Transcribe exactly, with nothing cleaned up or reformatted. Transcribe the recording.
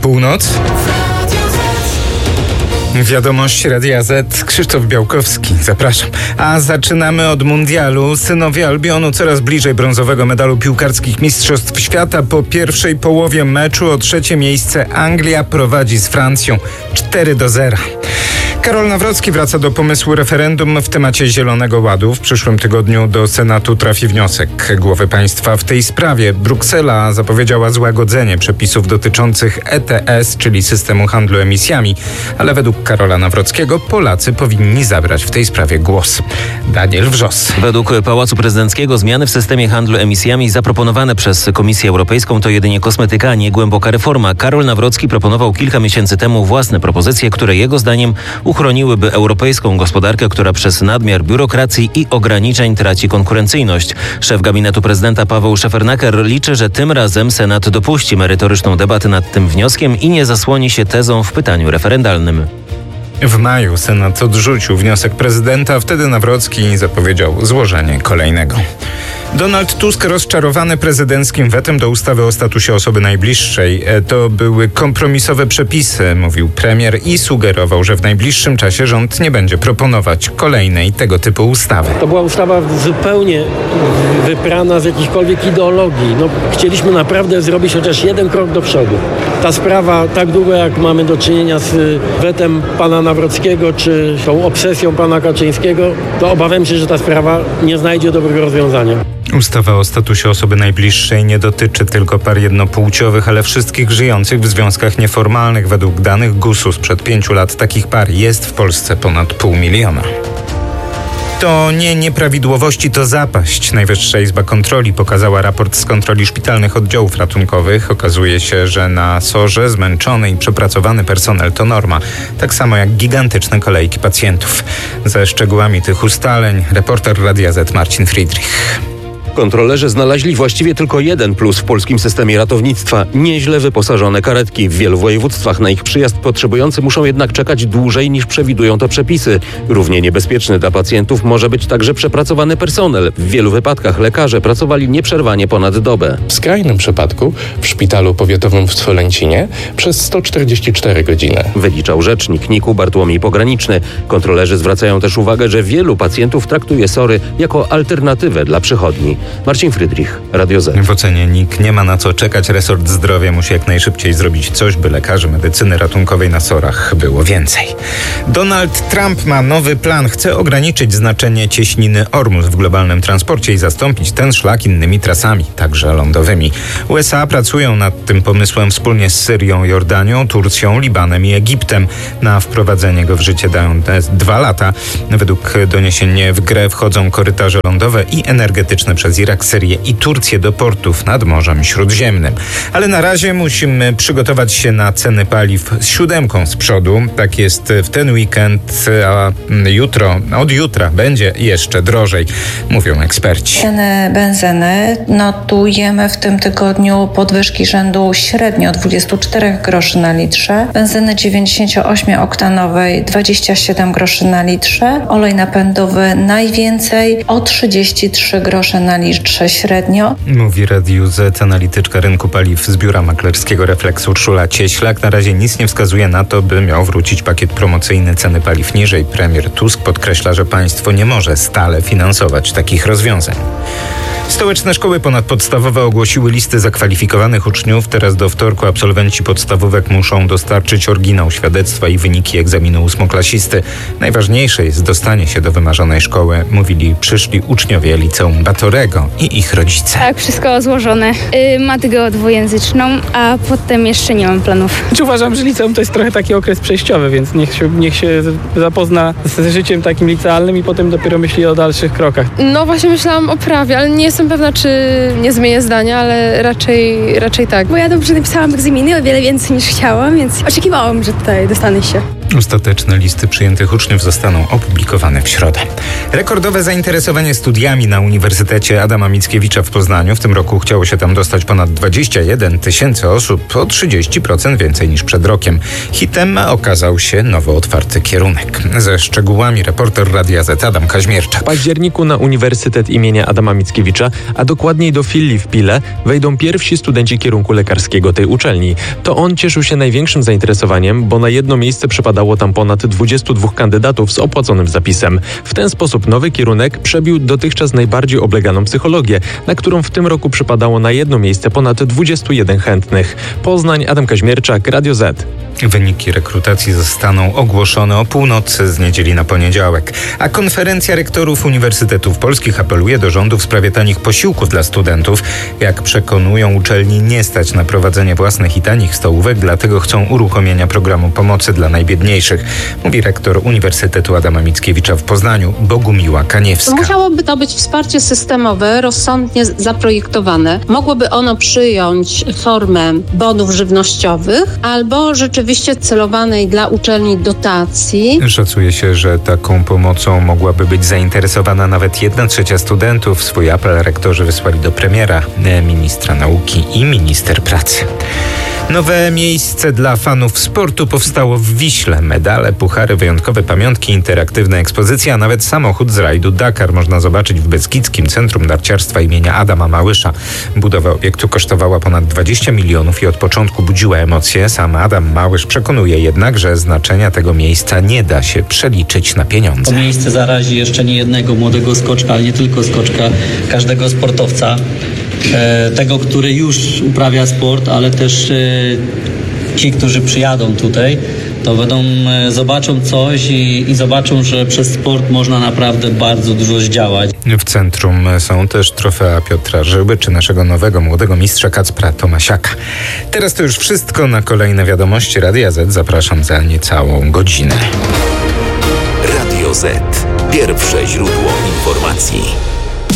północ. Wiadomość Radia Z, Krzysztof Białkowski, zapraszam. A zaczynamy od mundialu. Synowie Albionu coraz bliżej brązowego medalu piłkarskich Mistrzostw Świata. Po pierwszej połowie meczu o trzecie miejsce Anglia prowadzi z Francją cztery do zera. Karol Nawrocki wraca do pomysłu referendum w temacie Zielonego Ładu. W przyszłym tygodniu do Senatu trafi wniosek głowy państwa w tej sprawie. Bruksela zapowiedziała złagodzenie przepisów dotyczących E T S, czyli systemu handlu emisjami, ale według Karola Nawrockiego Polacy powinni zabrać w tej sprawie głos. Daniel Wrzos. Według Pałacu Prezydenckiego zmiany w systemie handlu emisjami zaproponowane przez Komisję Europejską to jedynie kosmetyka, a nie głęboka reforma. Karol Nawrocki proponował kilka miesięcy temu własne propozycje, które jego zdaniem uchroniłyby europejską gospodarkę, która przez nadmiar biurokracji i ograniczeń traci konkurencyjność. Szef gabinetu prezydenta Paweł Szefernaker liczy, że tym razem Senat dopuści merytoryczną debatę nad tym wnioskiem i nie zasłoni się tezą w pytaniu referendalnym. W maju Senat odrzucił wniosek prezydenta, wtedy Nawrocki zapowiedział złożenie kolejnego. Donald Tusk rozczarowany prezydenckim wetem do ustawy o statusie osoby najbliższej. To były kompromisowe przepisy, mówił premier i sugerował, że w najbliższym czasie rząd nie będzie proponować kolejnej tego typu ustawy. To była ustawa zupełnie wyprana z jakichkolwiek ideologii. No, chcieliśmy naprawdę zrobić chociaż jeden krok do przodu. Ta sprawa, tak długo jak mamy do czynienia z wetem pana Nawrockiego, czy tą obsesją pana Kaczyńskiego, to obawiam się, że ta sprawa nie znajdzie dobrego rozwiązania. Ustawa o statusie osoby najbliższej nie dotyczy tylko par jednopłciowych, ale wszystkich żyjących w związkach nieformalnych. Według danych gusu sprzed pięciu lat takich par jest w Polsce ponad pół miliona. To nie nieprawidłowości, to zapaść. Najwyższa Izba Kontroli pokazała raport z kontroli szpitalnych oddziałów ratunkowych. Okazuje się, że na sorze zmęczony i przepracowany personel to norma. Tak samo jak gigantyczne kolejki pacjentów. Ze szczegółami tych ustaleń reporter Radia Z Marcin Friedrich. Kontrolerzy znaleźli właściwie tylko jeden plus w polskim systemie ratownictwa. Nieźle wyposażone karetki. W wielu województwach na ich przyjazd potrzebujący muszą jednak czekać dłużej niż przewidują to przepisy. Równie niebezpieczny dla pacjentów może być także przepracowany personel. W wielu wypadkach lekarze pracowali nieprzerwanie ponad dobę. W skrajnym przypadku w szpitalu powiatowym w Swolęcinie przez sto czterdzieści cztery godziny. Wyliczał rzecznik N I K-u Bartłomiej Pograniczny. Kontrolerzy zwracają też uwagę, że wielu pacjentów traktuje SOR-y jako alternatywę dla przychodni. Marcin Friedrich, Radio Z. W ocenie N I K nie ma na co czekać. Resort zdrowia musi jak najszybciej zrobić coś, by lekarzy medycyny ratunkowej na sorach było więcej. Donald Trump ma nowy plan. Chce ograniczyć znaczenie cieśniny Ormus w globalnym transporcie i zastąpić ten szlak innymi trasami, także lądowymi. U S A pracują nad tym pomysłem wspólnie z Syrią, Jordanią, Turcją, Libanem i Egiptem. Na wprowadzenie go w życie dają dwa lata. Według doniesień w grę wchodzą korytarze lądowe i energetyczne przez Irak, Syrię i Turcję do portów nad Morzem Śródziemnym. Ale na razie musimy przygotować się na ceny paliw z siódemką z przodu. Tak jest w ten weekend, a jutro, od jutra będzie jeszcze drożej, mówią eksperci. Ceny benzyny notujemy w tym tygodniu podwyżki rzędu średnio dwadzieścia cztery groszy na litrze, benzyny dziewięćdziesięcioośmioktanowej dwadzieścia siedem groszy na litrze, olej napędowy najwięcej o trzydzieści trzy grosze na litrze średnio. Mówi Radiu Z analityczka rynku paliw z biura maklerskiego Reflex Urszula Cieślak. Na razie nic nie wskazuje na to, by miał wrócić pakiet promocyjny ceny paliw niżej. Premier Tusk podkreśla, że państwo nie może stale finansować takich rozwiązań. Stołeczne szkoły ponadpodstawowe ogłosiły listy zakwalifikowanych uczniów. Teraz do wtorku absolwenci podstawówek muszą dostarczyć oryginał świadectwa i wyniki egzaminu ósmoklasisty. Najważniejsze jest dostanie się do wymarzonej szkoły, mówili przyszli uczniowie liceum Batorego i ich rodzice. Tak, wszystko złożone. Yy, matygę dwujęzyczną, a potem jeszcze nie mam planów. Uważam, że liceum to jest trochę taki okres przejściowy, więc niech się, niech się zapozna z życiem takim licealnym i potem dopiero myśli o dalszych krokach. No właśnie myślałam o prawie, ale nie jestem pewna, czy nie zmienię zdania, ale raczej, raczej tak. Bo ja dobrze napisałam egzaminy, o wiele więcej niż chciałam, więc oczekiwałam, że tutaj dostanę się. Ostateczne listy przyjętych uczniów zostaną opublikowane w środę. Rekordowe zainteresowanie studiami na Uniwersytecie Adama Mickiewicza w Poznaniu. W tym roku chciało się tam dostać ponad dwadzieścia jeden tysięcy osób, o trzydzieści procent więcej niż przed rokiem. Hitem okazał się nowo otwarty kierunek. Ze szczegółami reporter Radia Z Adam Kaźmierczak. W październiku na Uniwersytet imienia Adama Mickiewicza, a dokładniej do filii w Pile, wejdą pierwsi studenci kierunku lekarskiego tej uczelni. To on cieszył się największym zainteresowaniem, bo na jedno miejsce przypadało tam ponad dwudziestu dwóch kandydatów z opłaconym zapisem. W ten sposób nowy kierunek przebił dotychczas najbardziej obleganą psychologię, na którą w tym roku przypadało na jedno miejsce ponad dwudziestu jeden chętnych. Poznań, Adam Kaźmierczak, Radio Z. Wyniki rekrutacji zostaną ogłoszone o północy z niedzieli na poniedziałek. A konferencja rektorów uniwersytetów polskich apeluje do rządu w sprawie tanich posiłków dla studentów. Jak przekonują, uczelni nie stać na prowadzenie własnych i tanich stołówek, dlatego chcą uruchomienia programu pomocy dla najbiedniejszych, mówi rektor Uniwersytetu Adama Mickiewicza w Poznaniu, Bogumiła Kaniewska. Musiałoby to być wsparcie systemowe, rozsądnie zaprojektowane. Mogłoby ono przyjąć formę bonów żywnościowych albo rzeczywiście celowanej dla uczelni dotacji. Szacuje się, że taką pomocą mogłaby być zainteresowana nawet jedna trzecia studentów. Swój apel rektorzy wysłali do premiera, ministra nauki i minister pracy. Nowe miejsce dla fanów sportu powstało w Wiśle. Medale, puchary, wyjątkowe pamiątki, interaktywna ekspozycja, a nawet samochód z rajdu Dakar można zobaczyć w Beskidzkim Centrum Narciarstwa imienia Adama Małysza. Budowa obiektu kosztowała ponad dwadzieścia milionów i od początku budziła emocje. Sam Adam Małysz przekonuje jednak, że znaczenia tego miejsca nie da się przeliczyć na pieniądze. To miejsce zarazi jeszcze nie jednego młodego skoczka, ale nie tylko skoczka, każdego sportowca. Tego, który już uprawia sport, ale też ci, którzy przyjadą tutaj, to będą, zobaczą coś i, i zobaczą, że przez sport można naprawdę bardzo dużo zdziałać. W centrum są też trofea Piotra Żyły czy naszego nowego młodego mistrza Kacpra Tomasiaka. Teraz to już wszystko. Na kolejne wiadomości Radia Z zapraszam za niecałą godzinę. Radio Z. Pierwsze źródło informacji.